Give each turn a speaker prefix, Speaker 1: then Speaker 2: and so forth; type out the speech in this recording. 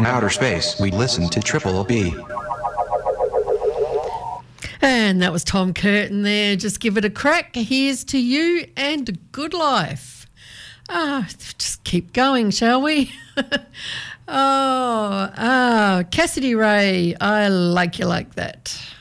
Speaker 1: from outer space, we listen to Triple B.
Speaker 2: And that was Tom Curtin there. Just give it a crack. Here's to you and good life. Just keep going, shall we? Cassidy Ray, I like you like that.